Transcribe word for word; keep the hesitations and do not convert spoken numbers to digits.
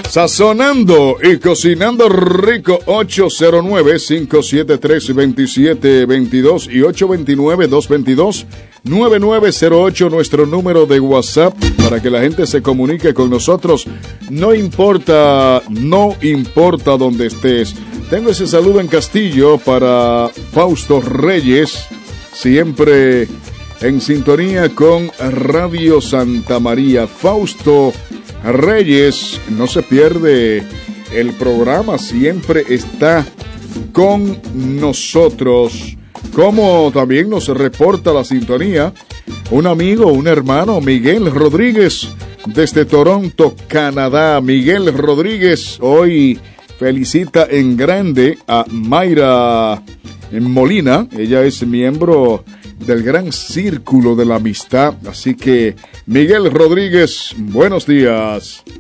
Sazonando y cocinando rico. Ocho cero nueve, cinco siete tres, dos siete dos dos y ocho dos nueve, dos dos dos, nueve nueve cero ocho, nuestro número de WhatsApp para que la gente se comunique con nosotros. No importa, no importa dónde estés. Tengo ese saludo en Castillo para Fausto Reyes, siempre en sintonía con Radio Santa María. Fausto Reyes no se pierde el programa, siempre está con nosotros. Como también nos reporta la sintonía un amigo, un hermano, Miguel Rodríguez, desde Toronto, Canadá. Miguel Rodríguez hoy felicita en grande a Mayra Molina. Ella es miembro del Gran Círculo de la Amistad. Así que, Miguel Rodríguez, buenos días.